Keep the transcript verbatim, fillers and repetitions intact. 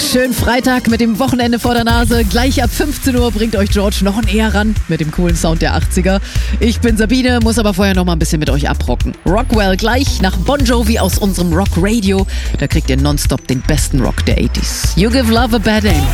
Schönen Freitag mit dem Wochenende vor der Nase. Gleich ab fünfzehn Uhr bringt euch George noch näher ran mit dem coolen Sound der achtziger. Ich bin Sabine, muss aber vorher noch mal ein bisschen mit euch abrocken. Rockwell gleich nach Bon Jovi aus unserem Rock Radio. Da kriegt ihr nonstop den besten Rock der achtziger. You give love a bad name.